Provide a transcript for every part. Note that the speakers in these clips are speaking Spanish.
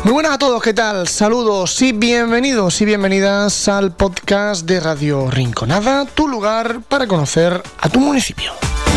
Muy buenas a todos, ¿qué tal? Saludos y bienvenidos y bienvenidas al podcast de Radio Rinconada, tu lugar para conocer a tu municipio.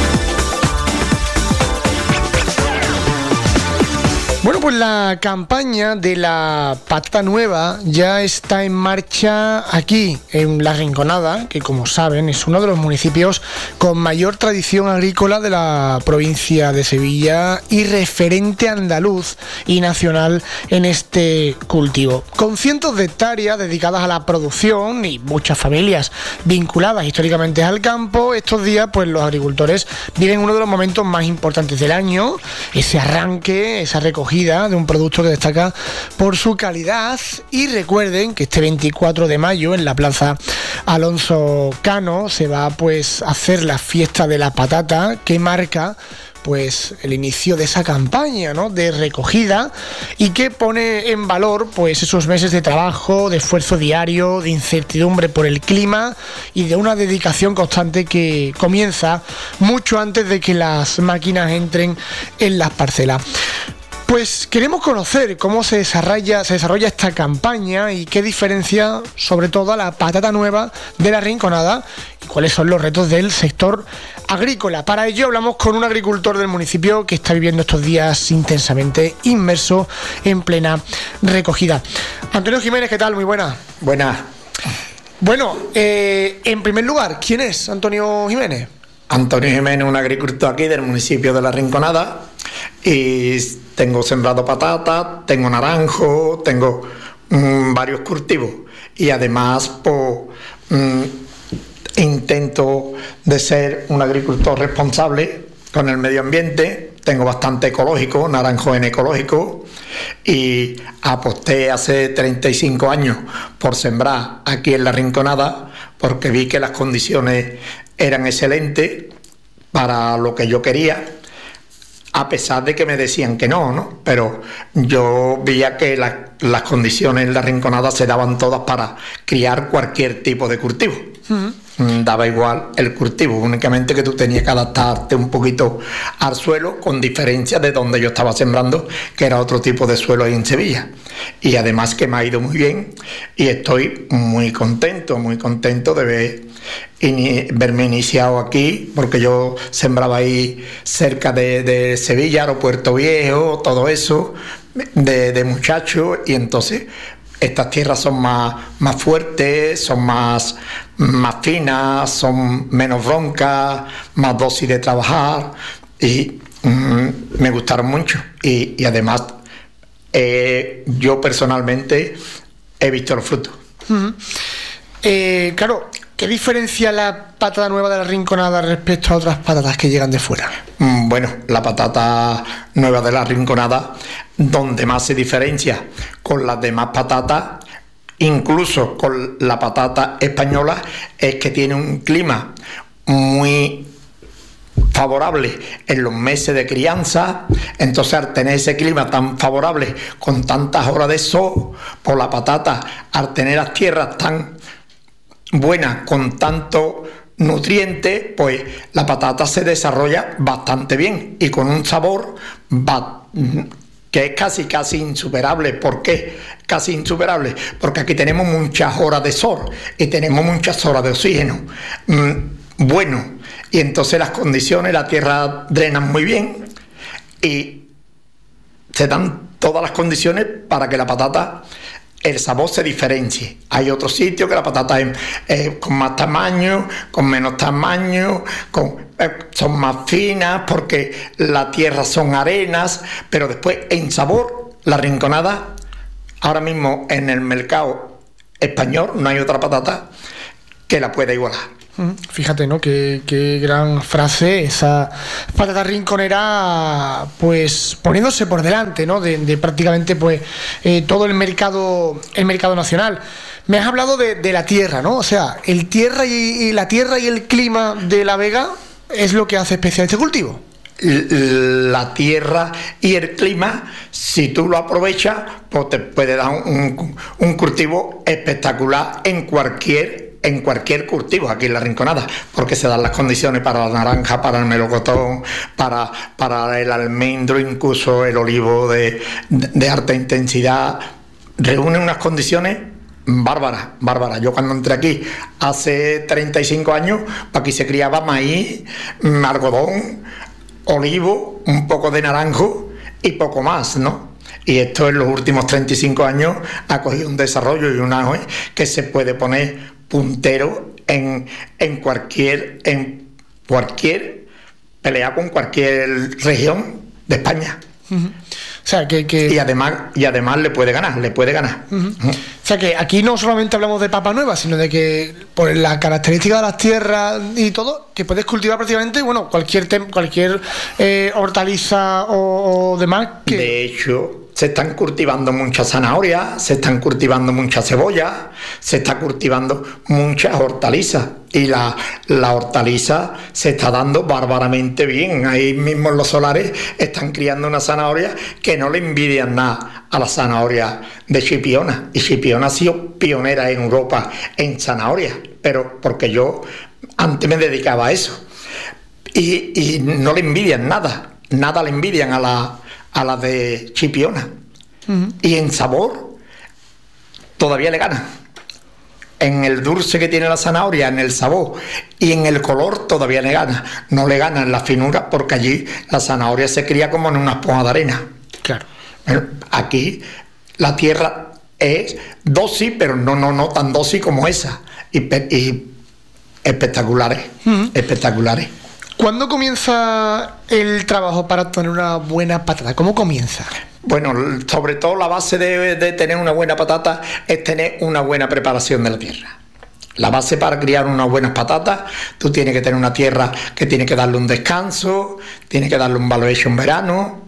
Bueno, pues la campaña de la patata nueva ya está en marcha aquí, en La Rinconada, que como saben es uno de los municipios con mayor tradición agrícola de la provincia de Sevilla y referente andaluz y nacional en este cultivo. Con cientos de hectáreas dedicadas a la producción y muchas familias vinculadas históricamente al campo, estos días pues los agricultores viven uno de los momentos más importantes del año, ese arranque, esa recogida de un producto que destaca por su calidad. Y recuerden que este 24 de mayo en la Plaza Alonso Cano se va pues a hacer la fiesta de la patata, que marca pues el inicio de esa campaña, ¿no?, de recogida, y que pone en valor pues esos meses de trabajo, de esfuerzo diario, de incertidumbre por el clima y de una dedicación constante que comienza mucho antes de que las máquinas entren en las parcelas. Pues queremos conocer cómo se desarrolla esta campaña y qué diferencia sobre todo a la patata nueva de La Rinconada y cuáles son los retos del sector agrícola. Para ello hablamos con un agricultor del municipio que está viviendo estos días intensamente inmerso en plena recogida. Antonio Jiménez, ¿qué tal? Muy buena. Buenas. Bueno, en primer lugar, ¿quién es Antonio Jiménez? Antonio Jiménez, un agricultor aquí del municipio de La Rinconada, y tengo sembrado patata, tengo naranjo, tengo varios cultivos, y además intento de ser un agricultor responsable con el medio ambiente. Tengo bastante ecológico, naranjo en ecológico, y aposté hace 35 años por sembrar aquí en La Rinconada porque vi que las condiciones eran excelentes para lo que yo quería, a pesar de que me decían que no, pero yo veía que las condiciones en La Rinconada se daban todas para criar cualquier tipo de cultivo. Daba igual el cultivo, únicamente que tú tenías que adaptarte un poquito al suelo, con diferencia de donde yo estaba sembrando, que era otro tipo de suelo ahí en Sevilla. Y además que me ha ido muy bien y estoy muy contento de verme iniciado aquí, porque yo sembraba ahí cerca de Sevilla, Aeropuerto Viejo, todo eso, de muchacho, y entonces estas tierras son más fuertes, son más finas, son menos broncas, más dóciles de trabajar, y me gustaron mucho. Y además yo personalmente he visto los frutos. Claro, ¿qué diferencia la patata nueva de La Rinconada respecto a otras patatas que llegan de fuera? Bueno, la patata nueva de La Rinconada, donde más se diferencia con las demás patatas, incluso con la patata española, es que tiene un clima muy favorable en los meses de crianza. Entonces, al tener ese clima tan favorable, con tantas horas de sol, por la patata, al tener las tierras tan buenas, con tanto nutrientes, pues la patata se desarrolla bastante bien y con un sabor que es casi insuperable. ¿Por qué casi insuperable? Porque aquí tenemos muchas horas de sol y tenemos muchas horas de oxígeno. Bueno, y entonces las condiciones, la tierra drena muy bien y se dan todas las condiciones para que la patata, el sabor se diferencie. Hay otros sitios que la patata es con más tamaño, con menos tamaño, son más finas porque la tierra son arenas, pero después en sabor, La Rinconada, ahora mismo en el mercado español no hay otra patata que la pueda igualar. Fíjate, ¿no? Qué gran frase, esa patata rinconera, pues poniéndose por delante, ¿no?, de prácticamente pues todo el mercado nacional. Me has hablado de la tierra, ¿no? O sea, la tierra y el clima de La Vega es lo que hace especial este cultivo. La tierra y el clima, si tú lo aprovechas, pues te puede dar un cultivo espectacular en cualquier en cualquier cultivo aquí en la Rinconada, porque se dan las condiciones para la naranja, para el melocotón, para el almendro, incluso el olivo de alta intensidad. Reúne unas condiciones bárbaras. Yo cuando entré aquí hace 35 años, aquí se criaba maíz, algodón, olivo, un poco de naranjo y poco más, ¿no? Y esto en los últimos 35 años ha cogido un desarrollo y un auge que se puede poner puntero en cualquier pelea con cualquier región de España. Uh-huh. O sea, y además le puede ganar. Uh-huh. Uh-huh. O sea, que aquí no solamente hablamos de papa nueva, sino de que por la característica de las tierras y todo, que puedes cultivar prácticamente, bueno, cualquier hortaliza o demás. De hecho, se están cultivando muchas zanahorias, se están cultivando muchas cebollas, se está cultivando muchas hortalizas. Y la hortaliza se está dando bárbaramente bien. Ahí mismo en los solares están criando una zanahoria que no le envidian nada a la zanahoria de Chipiona. Y Chipiona ha sido pionera en Europa en zanahoria, pero porque yo antes me dedicaba a eso. Y no le envidian nada le envidian a la de Chipiona. Uh-huh. Y en sabor todavía le ganan. En el dulce que tiene la zanahoria, en el sabor y en el color todavía le gana. No le gana en la finura, porque allí la zanahoria se cría como en una esponja de arena. Claro. Aquí la tierra es dócil, pero no tan dócil como esa. Y espectaculares. Uh-huh. Espectaculares. ¿Cuándo comienza el trabajo para tener una buena patata? ¿Cómo comienza? Bueno, sobre todo la base de tener una buena patata es tener una buena preparación de la tierra. La base para criar unas buenas patatas, tú tienes que tener una tierra que tiene que darle un descanso, tiene que darle un valuation en verano,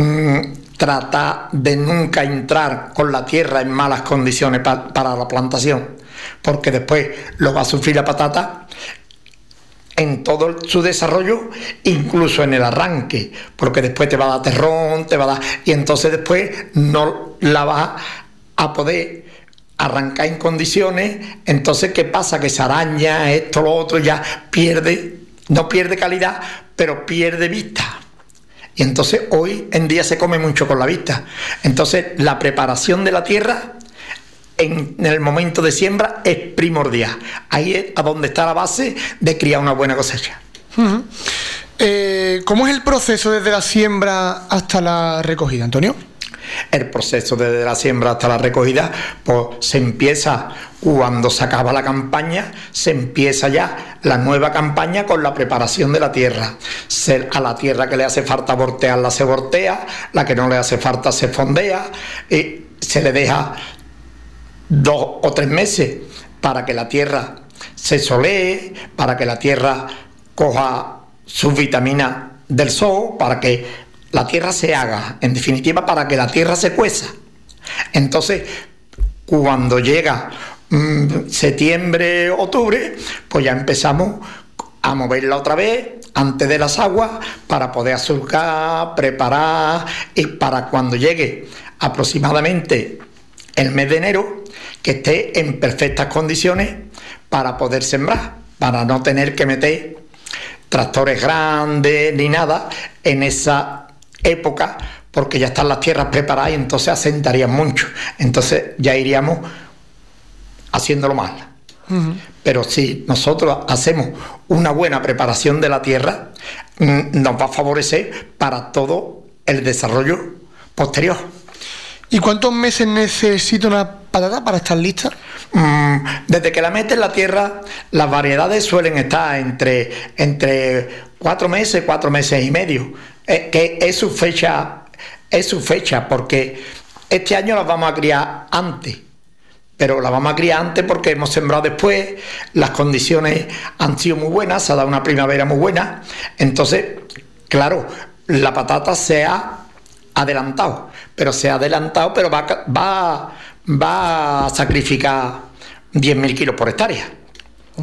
trata de nunca entrar con la tierra en malas condiciones para la plantación, porque después lo va a sufrir la patata en todo su desarrollo, incluso en el arranque, porque después te va a dar terrón, y entonces después no la vas a poder arrancar en condiciones. Entonces, ¿qué pasa? Que se araña, esto, lo otro, ya no pierde calidad, pero pierde vista. Y entonces hoy en día se come mucho con la vista. Entonces, la preparación de la tierra en el momento de siembra es primordial. Ahí es a donde está la base de criar una buena cosecha. Uh-huh. ¿Cómo es el proceso desde la siembra hasta la recogida, Antonio? El proceso desde la siembra hasta la recogida, pues se empieza cuando se acaba la campaña, se empieza ya la nueva campaña con la preparación de la tierra. A la tierra que le hace falta voltearla se voltea, la que no le hace falta se fondea, y se le deja 2 o 3 meses para que la tierra se solee, para que la tierra coja sus vitaminas del sol, para que la tierra se haga, en definitiva, para que la tierra se cueza. Entonces, cuando llega septiembre, octubre, pues ya empezamos a moverla otra vez antes de las aguas para poder azulcar, preparar, y para cuando llegue aproximadamente el mes de enero, que esté en perfectas condiciones para poder sembrar, para no tener que meter tractores grandes ni nada en esa época, porque ya están las tierras preparadas y entonces asentarían mucho. Entonces ya iríamos haciéndolo mal. Uh-huh. Pero si nosotros hacemos una buena preparación de la tierra, nos va a favorecer para todo el desarrollo posterior. ¿Y cuántos meses necesita una patata para estar lista? Desde que la metes en la tierra, las variedades suelen estar entre 4 meses y medio, que es su fecha, porque este año las vamos a criar antes, pero las vamos a criar antes porque hemos sembrado después, las condiciones han sido muy buenas, se ha dado una primavera muy buena, entonces, claro, la patata se ha adelantado, pero va a sacrificar 10.000 kilos por hectárea.